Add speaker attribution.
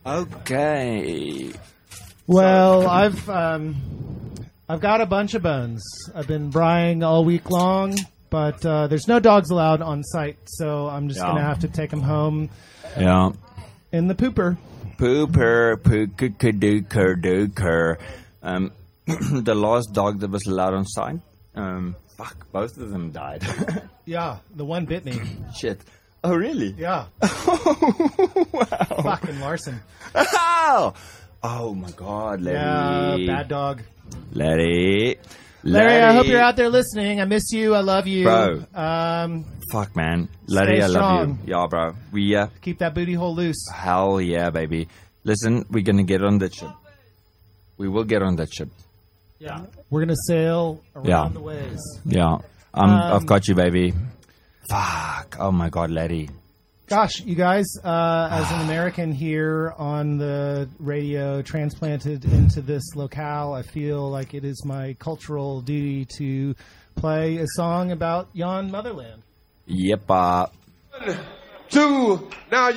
Speaker 1: Okay.
Speaker 2: Well, I've got a bunch of bones. I've been braaiing all week long, but there's no dogs allowed on site, so I'm just going to have to take them home
Speaker 1: Yeah.
Speaker 2: in the pooper.
Speaker 1: Pooper, pooker. The last dog that was allowed on site, both of them died.
Speaker 2: Yeah, the one bit me.
Speaker 1: Shit. Oh, really?
Speaker 2: Yeah.
Speaker 1: Wow.
Speaker 2: Fucking Larson.
Speaker 1: Oh my God, Larry.
Speaker 2: Yeah, bad dog.
Speaker 1: Larry,
Speaker 2: I hope you're out there listening. I miss you. I love you.
Speaker 1: Bro.
Speaker 2: Um,
Speaker 1: Fuck, man. Larry, I love
Speaker 2: strong.
Speaker 1: you. Yeah, bro. We,
Speaker 2: keep that booty hole loose.
Speaker 1: hell yeah, baby. Listen, we're going to get on that ship. We will get on that ship.
Speaker 2: Yeah. We're going to sail around
Speaker 1: Yeah.
Speaker 2: the waves.
Speaker 1: Yeah. I've got you, baby. Fuck. Oh my God, Larry.
Speaker 2: Gosh, you guys, as an American here on the radio, transplanted into this locale, I feel like it is my cultural duty to play a song about yon motherland.
Speaker 1: Yep.
Speaker 3: 2, now